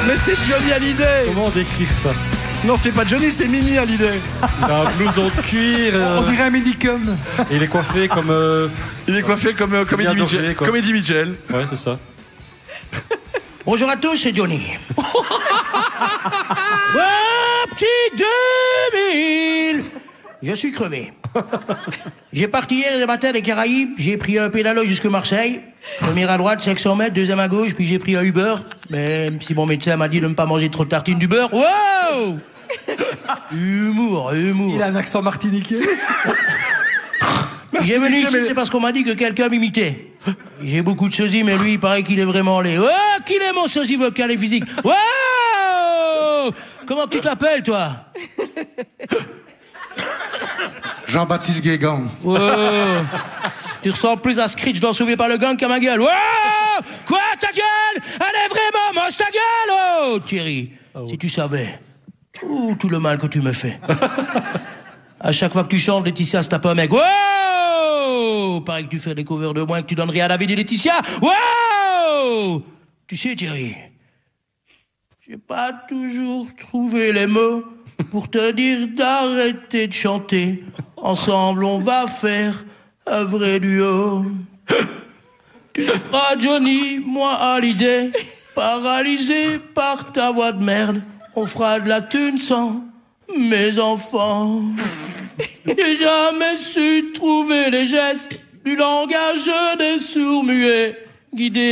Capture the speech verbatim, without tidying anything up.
Mais c'est Johnny Hallyday. Comment décrire ça? Non, c'est pas Johnny, c'est Mimi Hallyday. Il a un blouson de cuir. Euh... On dirait un médicum. Et il est coiffé comme... Euh... Il est coiffé comme, euh, comme, Eddie, doré, Mitchell. quoi. comme Eddie Mitchell. Ouais, c'est ça. Bonjour à tous, c'est Johnny. Ouais, petit deux mille. Je suis crevé. J'ai parti hier le matin des Caraïbes, j'ai pris un pédalo jusque Marseille. Premier à droite, cinq cents mètres, deuxième à gauche, puis j'ai pris un Uber. Même si mon médecin m'a dit de ne pas manger trop de tartines du beurre. Wow! Humour, humour. Il a un accent martiniquais. J'ai venu ici, mais- c'est parce qu'on m'a dit que quelqu'un m'imitait. J'ai beaucoup de sosies, mais lui, il paraît qu'il est vraiment laid. Oh, qu'il est mon sosie vocal et physique. Wow! Comment tu t'appelles, toi? Jean-Baptiste Guégan. Wow. Tu ressembles plus à Screech dans Sauvé par le gang qu'à ma gueule. Wow! Quoi, ta gueule? Elle est vraiment moche, ta gueule! Oh, Thierry, si tu savais. Ouh, tout le mal que tu me fais. À chaque fois que tu chantes, Laetitia se tape un mec. Wow! Pareil que tu fais des covers de moi et que tu donnes rien à David et Laetitia. Wow! Tu sais, Thierry, j'ai pas toujours trouvé les mots pour te dire d'arrêter de chanter. Ensemble, on va faire un vrai duo. Tu feras Johnny, moi Hallyday, paralysé par ta voix de merde. On fera de la thune sans mes enfants. J'ai jamais su trouver les gestes du langage des sourds muets, guidés